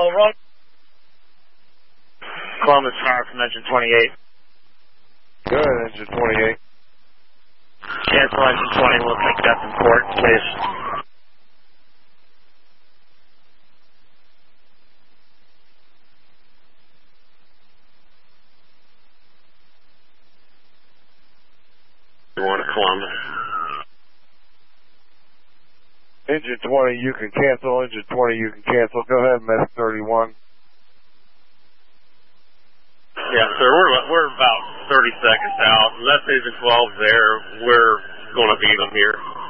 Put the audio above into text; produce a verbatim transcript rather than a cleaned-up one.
run. Columbus Fire from engine twenty-eight. Good, engine twenty-eight. Cancel engine twenty, we'll take that from port, please. One Columbus. Engine twenty, you can cancel. Engine twenty, you can cancel. Go ahead, M S thirty-one. Yeah, sir, we're, we're about thirty seconds out. Unless Engine twelve's there, we're going to beat them here.